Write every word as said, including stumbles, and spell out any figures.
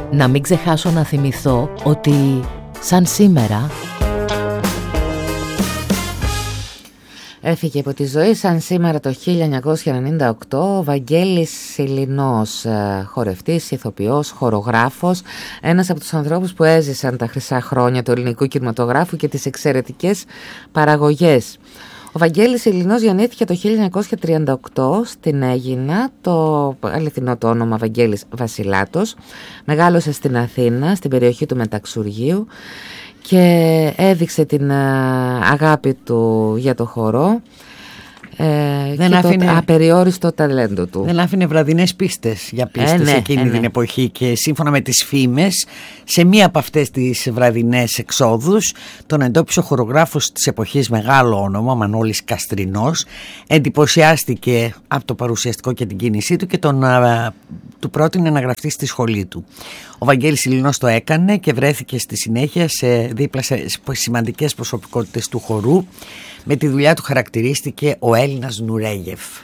Να μην ξεχάσω να θυμηθώ ότι σαν σήμερα έφυγε από τη ζωή, σαν σήμερα το χίλια εννιακόσια ενενήντα οκτώ, ο Βαγγέλης Σιλινός, χορευτής, ηθοποιός, χορογράφος, ένας από τους ανθρώπους που έζησαν τα χρυσά χρόνια του ελληνικού κινηματογράφου και τις εξαιρετικές παραγωγές. Ο Βαγγέλης Σιλινός γεννήθηκε το χίλια εννιακόσια τριάντα οκτώ στην Αίγινα, το αληθινό το όνομα Βαγγέλης Βασιλάτος. Μεγάλωσε στην Αθήνα, στην περιοχή του Μεταξουργείου, και έδειξε την αγάπη του για το χορό ε, δεν και άφηνε, το απεριόριστο ταλέντο του. Δεν άφηνε βραδινές πίστες για πίστες ε, ναι, εκείνη ε, ναι. την εποχή, και σύμφωνα με τις φήμες, σε μία από αυτές τις βραδινές εξόδους τον εντόπισε ο χορογράφος της εποχής, μεγάλο όνομα, Μανώλης Καστρινός. Εντυπωσιάστηκε από το παρουσιαστικό και την κίνησή του και τον, α, του πρότεινε να γραφτεί στη σχολή του. Ο Βαγγέλης Σιλινός το έκανε και βρέθηκε στη συνέχεια σε δίπλα σε σημαντικές προσωπικότητες του χορού. Με τη δουλειά του χαρακτηρίστηκε ο Έλληνας Νουρέγεφ.